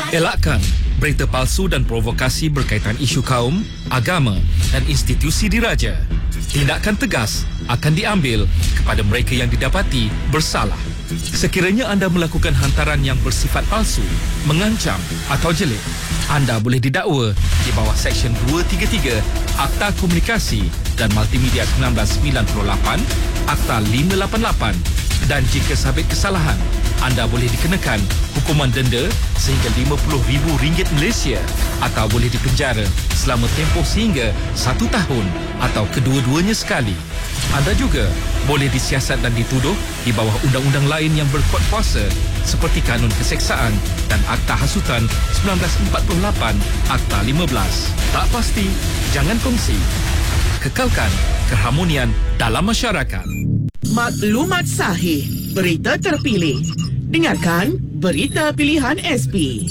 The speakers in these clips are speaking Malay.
Elakkan berita palsu dan provokasi berkaitan isu kaum, agama dan institusi diraja. Tindakan tegas akan diambil kepada mereka yang didapati bersalah. Sekiranya anda melakukan hantaran yang bersifat palsu, mengancam atau jelik, anda boleh didakwa di bawah Seksyen 233 Akta Komunikasi dan Multimedia 1998, Akta 588, dan jika sabit kesalahan, anda boleh dikenakan hukuman denda sehingga RM50,000 Malaysia atau boleh dipenjara selama tempoh sehingga 1 tahun atau kedua-duanya sekali. Anda juga boleh disiasat dan dituduh di bawah undang-undang lain yang berkuat kuasa seperti Kanun Keseksaan dan Akta Hasutan 1948, Akta 15. Tak pasti, jangan kongsi. Kekalkan keharmonian dalam masyarakat. Maklumat sahih, berita terpilih. Dengarkan Berita Pilihan SP.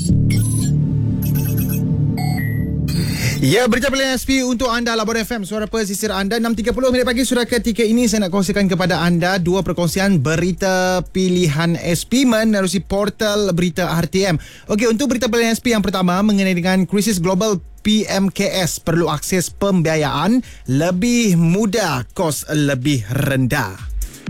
Ya, berita pilihan SP untuk anda, Labor FM, suara pesisir anda. 6.30 minit pagi, surat ketika ini saya nak kongsikan kepada anda dua perkongsian berita pilihan SP menerusi portal berita RTM. Okey, untuk berita pilihan SP yang pertama mengenai dengan krisis global, PMKS perlu akses pembiayaan lebih mudah, kos lebih rendah.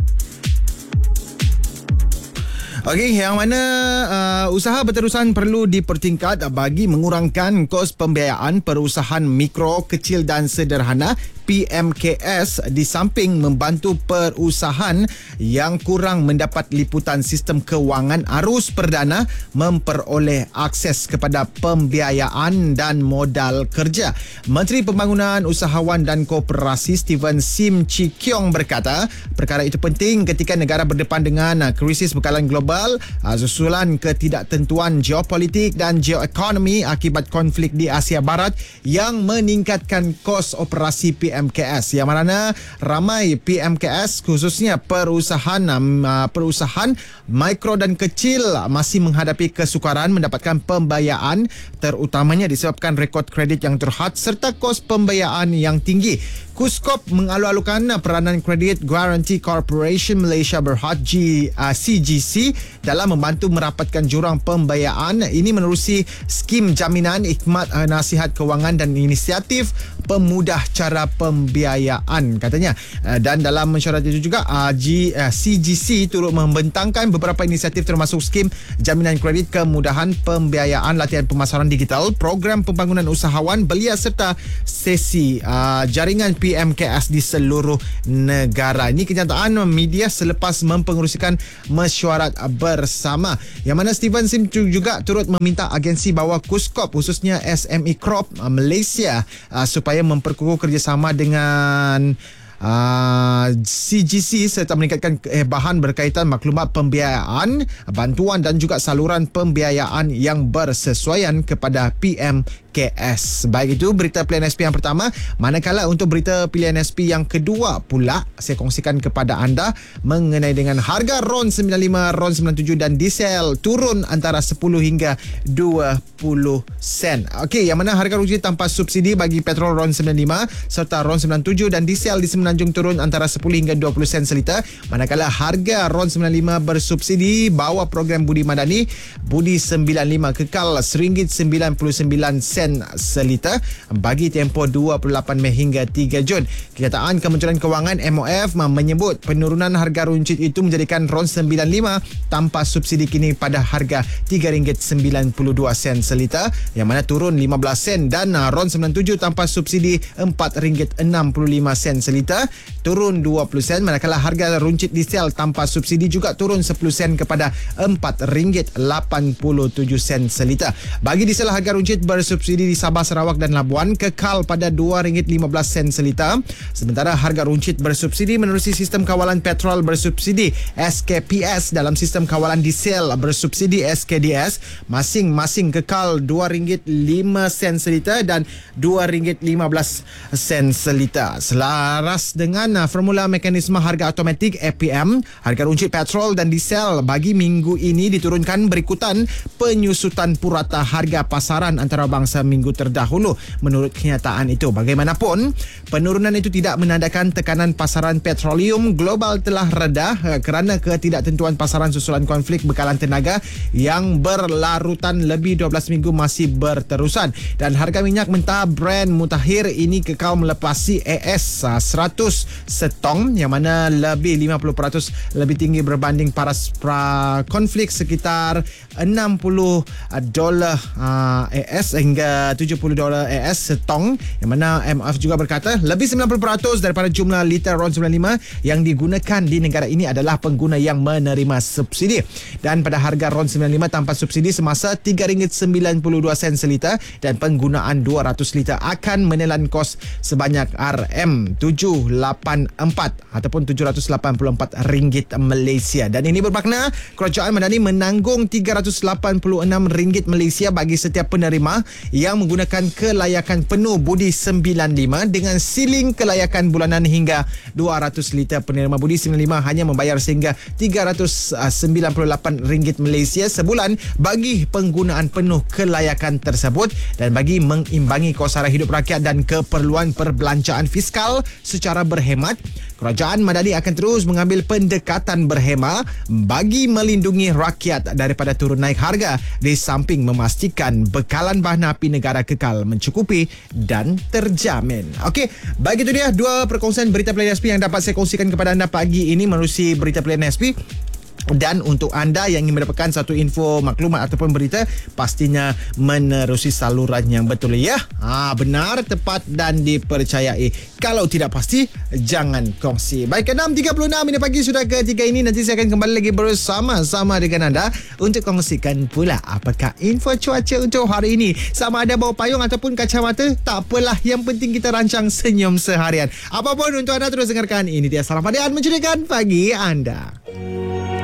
Okey, yang mana usaha berterusan perlu dipertingkat bagi mengurangkan kos pembiayaan perusahaan mikro, kecil dan sederhana. PMKS di samping membantu perusahaan yang kurang mendapat liputan sistem kewangan arus perdana memperoleh akses kepada pembiayaan dan modal kerja. Menteri Pembangunan Usahawan dan Koperasi Steven Sim Chee Kiong berkata, perkara itu penting ketika negara berdepan dengan krisis bekalan global susulan ketidaktentuan geopolitik dan geoekonomi akibat konflik di Asia Barat yang meningkatkan kos operasi PMKS, yang mana ramai PMKS khususnya perusahaan mikro dan kecil masih menghadapi kesukaran mendapatkan pembiayaan, terutamanya disebabkan rekod kredit yang terhad serta kos pembiayaan yang tinggi. Kuskop mengalu-alukan peranan Credit Guarantee Corporation Malaysia Berhad CGC dalam membantu merapatkan jurang pembiayaan. Ini menerusi skim jaminan khidmat nasihat kewangan dan inisiatif pemudah cara pembiayaan, katanya. Dan dalam mesyuarat itu juga CGC turut membentangkan beberapa inisiatif termasuk skim jaminan kredit, kemudahan pembiayaan, latihan pemasaran digital, program pembangunan usahawan belia serta sesi jaringan PMKS di seluruh negara. Ini kenyataan media selepas mempengerusikan mesyuarat bersama, yang mana Steven Sim juga turut meminta agensi bawah Kuskop khususnya SME Crop Malaysia supaya memperkukuh kerjasama dengan CGC serta meningkatkan kehebahan berkaitan maklumat pembiayaan, bantuan dan juga saluran pembiayaan yang bersesuaian kepada PMKS. Baik, itu berita pilihan SP yang pertama. Manakala untuk berita pilihan SP yang kedua pula, saya kongsikan kepada anda mengenai dengan harga RON 95, RON 97 dan diesel turun antara 10 hingga 20 sen. Okey, yang mana harga rujukan tanpa subsidi bagi petrol RON 95 serta RON 97 dan diesel di Semenanjung turun antara 10 hingga 20 sen seliter. Manakala harga RON 95 bersubsidi bawah program Budi Madani, Budi 95 kekal RM1.99 seliter bagi tempoh 28 Mei hingga 3 Jun. Kenyataan Kementerian Kewangan MOF menyebut penurunan harga runcit itu menjadikan RON 95 tanpa subsidi kini pada harga RM3.92 seliter, yang mana turun 15 sen, dan RON 97 tanpa subsidi RM4.65 seliter, turun 20 sen, manakala harga runcit diesel tanpa subsidi juga turun 10 sen kepada RM4.87 seliter. Bagi diesel harga runcit bersubsidi di Sabah, Sarawak dan Labuan kekal pada RM2.15 seliter, sementara harga runcit bersubsidi menerusi sistem kawalan petrol bersubsidi SKPS dalam sistem kawalan diesel bersubsidi SKDS masing-masing kekal RM2.05 seliter dan RM2.15 seliter. Selaras dengan formula mekanisme harga automatik APM, harga runcit petrol dan diesel bagi minggu ini diturunkan berikutan penyusutan purata harga pasaran antarabangsa minggu terdahulu. Menurut kenyataan itu, bagaimanapun, penurunan itu tidak menandakan tekanan pasaran petroleum global telah reda kerana ketidaktentuan pasaran susulan konflik bekalan tenaga yang berlarutan lebih 12 minggu masih berterusan. Dan harga minyak mentah Brent mutakhir ini kekal melepasi AS 100 setong, yang mana lebih 50% lebih tinggi berbanding paras pra-konflik sekitar $60 AS hingga $70 AS setong, yang mana MF juga berkata lebih 90% daripada jumlah liter RON 95 yang digunakan di negara ini adalah pengguna yang menerima subsidi. Dan pada harga RON 95 tanpa subsidi semasa RM3.92 seliter dan penggunaan 200 liter akan menelan kos sebanyak RM784 ataupun RM784 Malaysia. Dan ini bermakna kerajaan Madani menanggung RM386 Malaysia bagi setiap penerima yang menggunakan kelayakan penuh budi 95 dengan siling kelayakan bulanan hingga 200 liter. Penerima budi 95 hanya membayar sehingga RM398 Malaysia sebulan bagi penggunaan penuh kelayakan tersebut. Dan bagi mengimbangi kos sara hidup rakyat dan keperluan perbelanjaan fiskal secara berhemat, kerajaan Madani akan terus mengambil pendekatan berhema bagi melindungi rakyat daripada turun naik harga, di samping memastikan bekalan bahan api negara kekal mencukupi dan terjamin. Okey, baik, itu dia dua perkongsian berita Pilihan SP yang dapat saya kongsikan kepada anda pagi ini menerusi berita Pilihan SP. Dan untuk anda yang ingin mendapatkan satu info, maklumat ataupun berita, pastinya menerusi saluran yang betul ya. Benar, tepat dan dipercayai. Kalau tidak pasti, jangan kongsi. Baik, 6.36 ini pagi sudah ketiga ini. Nanti saya akan kembali lagi bersama-sama dengan anda untuk kongsikan pula apakah info cuaca untuk hari ini. Sama ada bawa payung ataupun kacamata, tak apalah. Yang penting kita rancang senyum seharian. Apapun untuk anda, terus dengarkan. Ini dia Salam Hadiah mencurigakan pagi anda.